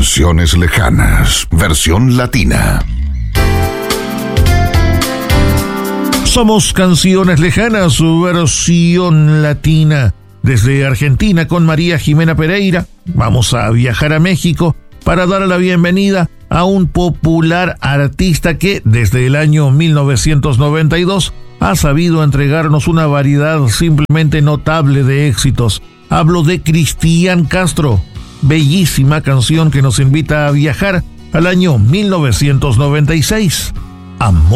Canciones lejanas, versión latina. Somos Canciones Lejanas, su versión latina. Desde Argentina, con María Jimena Pereira, vamos a viajar a México para dar la bienvenida a un popular artista que desde el año 1992 ha sabido entregarnos una variedad simplemente notable de éxitos. Hablo de Cristian Castro, bellísima canción que nos invita a viajar al año 1996. Amor.